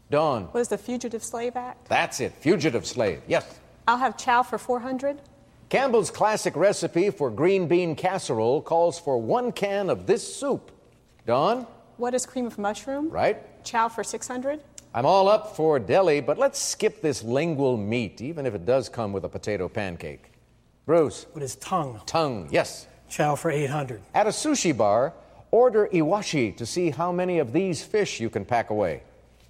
Dawn. What is the Fugitive Slave Act? That's it. Fugitive slave. Yes. I'll have chow for 400. Campbell's classic recipe for green bean casserole calls for 1 can of this soup. Dawn. What is cream of mushroom? Right. Chow for 600. I'm all up for deli, but let's skip this lingual meat, even if it does come with a potato pancake. Bruce. What is tongue? Tongue. Yes. Chow for 800. At a sushi bar, order iwashi to see how many of these fish you can pack away.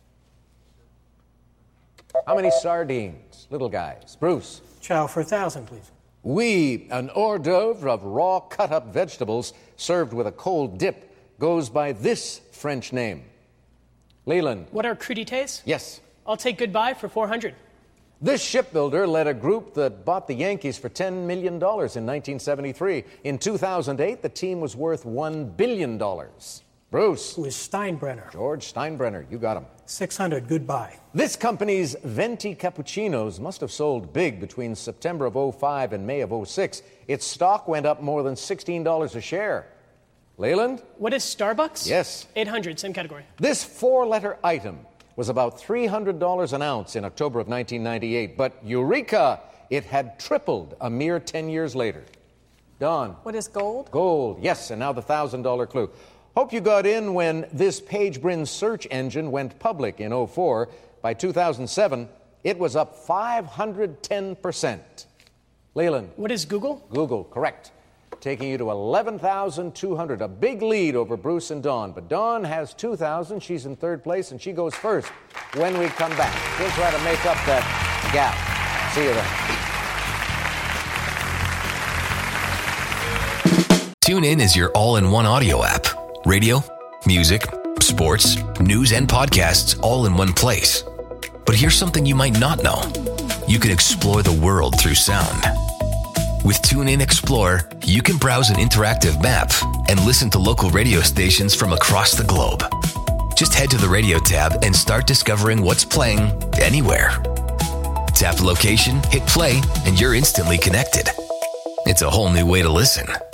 How many sardines? Little guys. Bruce. Chow for 1,000, please. Oui, an hors d'oeuvre of raw cut-up vegetables served with a cold dip goes by this French name. Leland. What are crudités? Yes. I'll take goodbye for 400. This shipbuilder led a group that bought the Yankees for $10 million in 1973. In 2008, the team was worth $1 billion. Bruce. Who is Steinbrenner? George Steinbrenner. You got him. 600, goodbye. This company's venti cappuccinos must have sold big between September of 05 and May of 06. Its stock went up more than $16 a share. Leland? What is Starbucks? Yes. 800, same category. This 4-letter item was about $300 an ounce in October of 1998, but eureka! It had tripled a mere 10 years later. Dawn. What is gold? Gold, yes, and now the $1,000 clue. Hope you got in when this PageBrin search engine went public in 04. By 2007, it was up 510%. Leland. What is Google? Google, correct. Taking you to 11,200, a big lead over Bruce and Dawn. But Dawn has 2,000. She's in third place, and she goes first when we come back. We'll try to make up that gap. See you then. TuneIn is your all-in-one audio app. Radio, music, sports, news, and podcasts all in one place. But here's something you might not know. You can explore the world through sound. With TuneIn Explore, you can browse an interactive map and listen to local radio stations from across the globe. Just head to the radio tab and start discovering what's playing anywhere. Tap the location, hit play, and you're instantly connected. It's a whole new way to listen.